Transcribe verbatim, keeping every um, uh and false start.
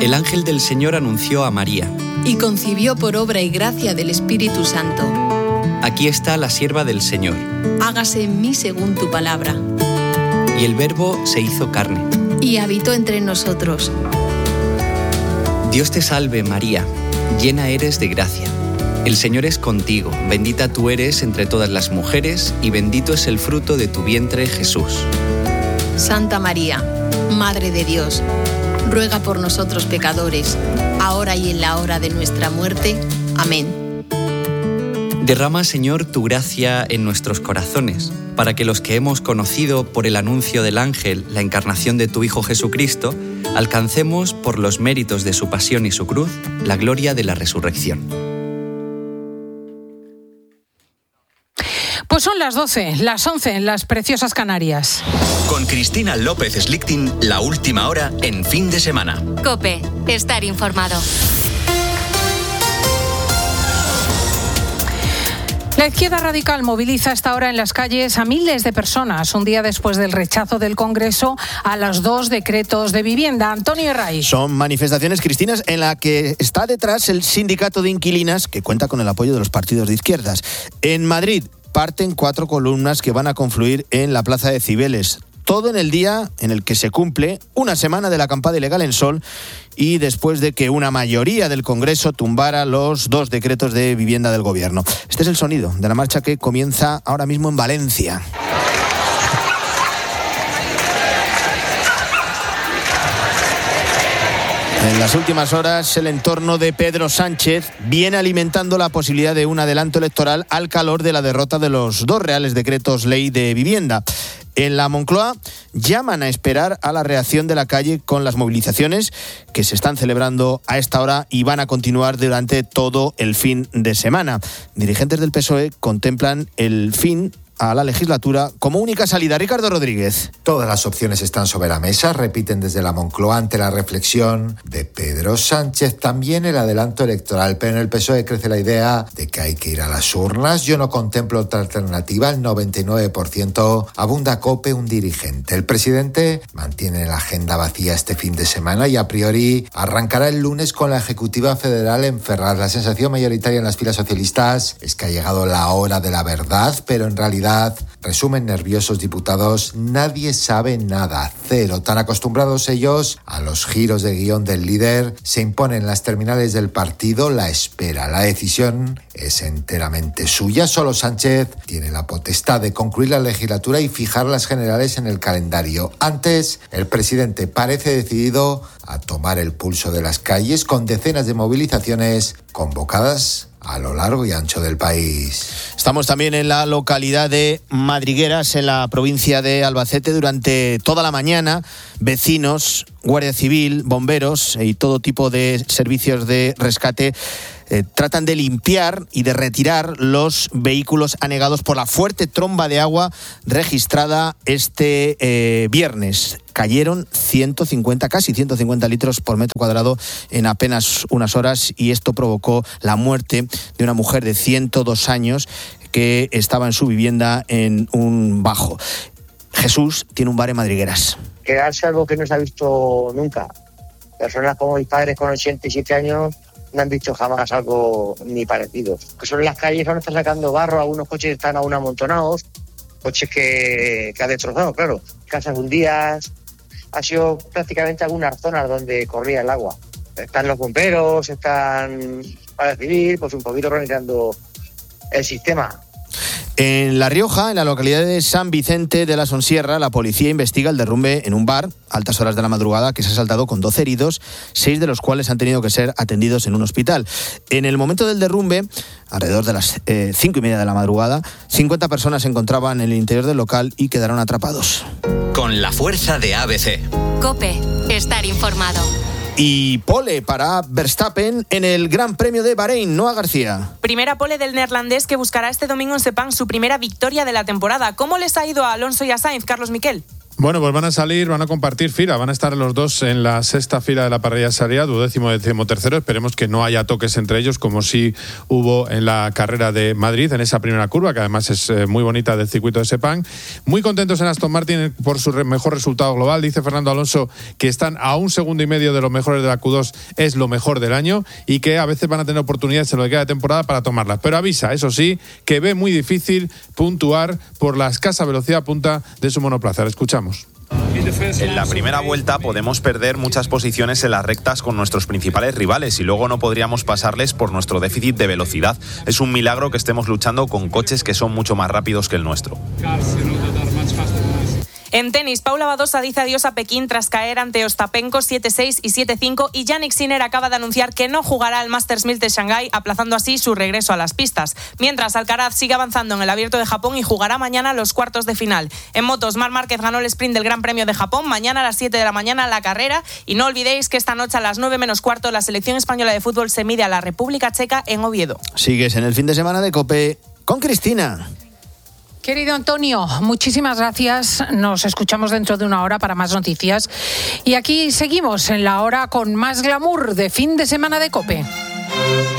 El ángel del Señor anunció a María. Y concibió por obra y gracia del Espíritu Santo. Aquí está la sierva del Señor. Hágase en mí según tu palabra. Y el Verbo se hizo carne. Y habitó entre nosotros. Dios te salve, María, llena eres de gracia. El Señor es contigo, bendita tú eres entre todas las mujeres, y bendito es el fruto de tu vientre, Jesús. Santa María, Madre de Dios, ruega por nosotros pecadores, ahora y en la hora de nuestra muerte. Amén. Derrama, Señor, tu gracia en nuestros corazones, para que los que hemos conocido por el anuncio del ángel la encarnación de tu Hijo Jesucristo, alcancemos, por los méritos de su pasión y su cruz, la gloria de la resurrección. Pues son las doce, las once en las preciosas Canarias. Con Cristina López Slichting, la última hora en Fin de Semana. COPE, estar informado. La izquierda radical moviliza a esta hora en las calles a miles de personas, un día después del rechazo del Congreso a los dos decretos de vivienda. Antonio Herray. Son manifestaciones, Cristinas, en la que está detrás el sindicato de inquilinas, que cuenta con el apoyo de los partidos de izquierdas. En Madrid parten cuatro columnas que van a confluir en la Plaza de Cibeles. Todo en el día en el que se cumple una semana de la acampada ilegal en Sol y después de que una mayoría del Congreso tumbara los dos decretos de vivienda del Gobierno. Este es el sonido de la marcha que comienza ahora mismo en Valencia. En las últimas horas, el entorno de Pedro Sánchez viene alimentando la posibilidad de un adelanto electoral al calor de la derrota de los dos reales decretos ley de vivienda. En la Moncloa llaman a esperar a la reacción de la calle con las movilizaciones que se están celebrando a esta hora y van a continuar durante todo el fin de semana. Dirigentes del P S O E contemplan el fin a la legislatura como única salida. Ricardo Rodríguez. Todas las opciones están sobre la mesa, repiten desde la Moncloa ante la reflexión de Pedro Sánchez, también el adelanto electoral, pero en el P S O E crece la idea de que hay que ir a las urnas. Yo no contemplo otra alternativa, el noventa y nueve por ciento abunda COPE, un dirigente. El presidente mantiene la agenda vacía este fin de semana y a priori arrancará el lunes con la Ejecutiva Federal en Ferraz. La sensación mayoritaria en las filas socialistas es que ha llegado la hora de la verdad, pero en realidad, resumen nerviosos diputados, nadie sabe nada, cero. Tan acostumbrados ellos a los giros de guión del líder, se impone en las terminales del partido la espera. La decisión es enteramente suya. Solo Sánchez tiene la potestad de concluir la legislatura y fijar las generales en el calendario. Antes, el presidente parece decidido a tomar el pulso de las calles con decenas de movilizaciones convocadas a lo largo y ancho del país. Estamos también en la localidad de Madrigueras, en la provincia de Albacete. Durante toda la mañana, vecinos, Guardia Civil, bomberos y todo tipo de servicios de rescate Eh, tratan de limpiar y de retirar los vehículos anegados por la fuerte tromba de agua registrada este eh, viernes. Cayeron ciento cincuenta, casi ciento cincuenta litros por metro cuadrado en apenas unas horas y esto provocó la muerte de una mujer de ciento dos años que estaba en su vivienda en un bajo. Jesús tiene un bar en Madrigueras. Quedarse algo que no se ha visto nunca. Personas como mis padres con ochenta y siete años no han visto jamás algo ni parecido. Que son las calles donde están sacando barro, algunos coches están aún amontonados, coches que, que ha destrozado, claro. Casas hundidas, ha sido prácticamente algunas zonas donde corría el agua. Están los bomberos, están para civil, pues un poquito organizando el sistema. En La Rioja, en la localidad de San Vicente de la Sonsierra, la policía investiga el derrumbe en un bar a altas horas de la madrugada que se ha saltado con doce heridos, seis de los cuales han tenido que ser atendidos en un hospital. En el momento del derrumbe, alrededor de las eh, cinco y media de la madrugada, cincuenta personas se encontraban en el interior del local y quedaron atrapados. Con la fuerza de A B C. COPE, estar informado. Y pole para Verstappen en el Gran Premio de Bahrein. Noa García. Primera pole del neerlandés que buscará este domingo en Sepang su primera victoria de la temporada. ¿Cómo les ha ido a Alonso y a Sainz, Carlos Miquel? Bueno, pues van a salir, van a compartir fila, van a estar los dos en la sexta fila de la parrilla Sarriá, duodécimo, décimo tercero. Esperemos que no haya toques entre ellos, como sí hubo en la carrera de Madrid, en esa primera curva, que además es eh, muy bonita, del circuito de Sepang. Muy contentos en Aston Martin por su re- mejor resultado global. Dice Fernando Alonso que están a un segundo y medio de los mejores de la Q dos, es lo mejor del año, y que a veces van a tener oportunidades en lo que queda de temporada para tomarlas. Pero avisa, eso sí, que ve muy difícil puntuar por la escasa velocidad punta de su monoplaza. Escuchamos. En la primera vuelta podemos perder muchas posiciones en las rectas con nuestros principales rivales y luego no podríamos pasarles por nuestro déficit de velocidad. Es un milagro que estemos luchando con coches que son mucho más rápidos que el nuestro. En tenis, Paula Badosa dice adiós a Pekín tras caer ante Ostapenko siete seis y siete cinco, y Jannik Sinner acaba de anunciar que no jugará al Masters mil de Shanghái, aplazando así su regreso a las pistas. Mientras, Alcaraz sigue avanzando en el Abierto de Japón y jugará mañana los cuartos de final. En motos, Marc Márquez ganó el sprint del Gran Premio de Japón. Mañana a las siete de la mañana la carrera, y no olvidéis que esta noche a las nueve menos cuarto la selección española de fútbol se mide a la República Checa en Oviedo. Sigues en el fin de semana de COPE con Cristina. Querido Antonio, muchísimas gracias. Nos escuchamos dentro de una hora para más noticias. Y aquí seguimos en la hora con más glamour de fin de semana de COPE.